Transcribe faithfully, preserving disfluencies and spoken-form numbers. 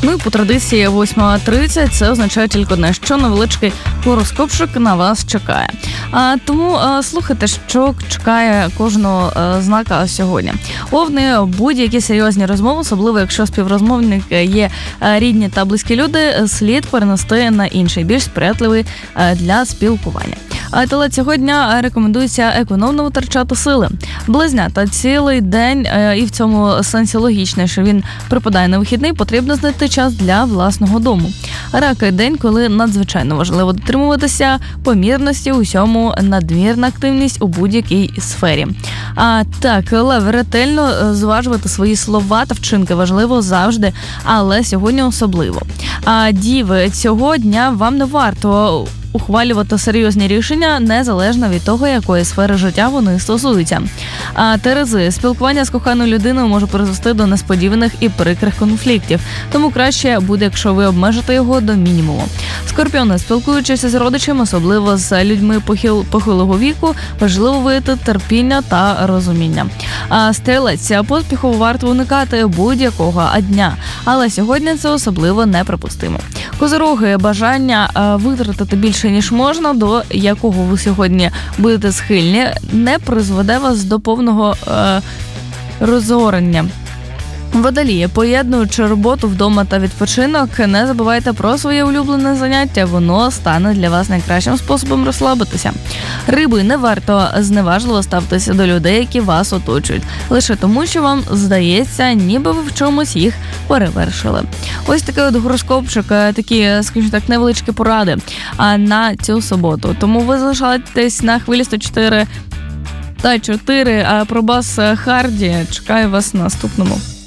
Ну і по традиції восьма тридцять це означає тільки одне, що невеличкий гороскопчик на вас чекає. А, тому а, слухайте, що чекає кожного а, знака сьогодні. Овни, будь-які серйозні розмови, особливо якщо співрозмовник є а, рідні та близькі люди, слід перенести на інший, більш сприятливий а, для спілкування. А теле цього дня рекомендується економно витрачати сили. Близнята, цілий день, і в цьому сенсі логічно, що він припадає на вихідний, потрібно знайти час для власного дому. Раки – день, коли надзвичайно важливо дотримуватися помірності, усьому надмірна активність у будь-якій сфері. А так, лев, ретельно зважувати свої слова та вчинки важливо завжди, але сьогодні особливо. А діви, цього дня вам не варто ухвалювати серйозні рішення, незалежно від того, якої сфери життя вони стосуються. А терези, спілкування з коханою людиною може призвести до несподіваних і прикрих конфліктів, тому краще буде, якщо ви обмежите його до мінімуму. Скорпіони, спілкуючись з родичами, особливо з людьми похил, похилого віку, важливо виявити терпіння та розуміння. А стрілець, поспіху варто уникати будь-якого дня, але сьогодні це особливо неприпустимо. Козироги, бажання витратити більше ніж можна, до якого ви сьогодні будете схильні, не призведе вас до повного е, розорення. Водолії, поєднуючи роботу вдома та відпочинок, не забувайте про своє улюблене заняття, воно стане для вас найкращим способом розслабитися. Риби, не варто зневажливо ставитися до людей, які вас оточують, лише тому, що вам здається, ніби ви в чомусь їх перевершили. Ось такий от гороскопчик, такі, скажімо так, невеличкі поради на цю суботу. Тому ви залишайтесь на хвилі сто чотири та чотири, а про бас Харді чекаю вас на наступному.